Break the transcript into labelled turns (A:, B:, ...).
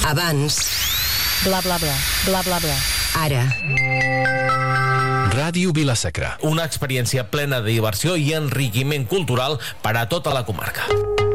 A: Abans.
B: Bla, bla, bla. Bla, bla, bla.
A: Ara.
C: Ràdio Vila-sacra.
D: Una experiència plena de diversió i enriquiment cultural per a tota la comarca.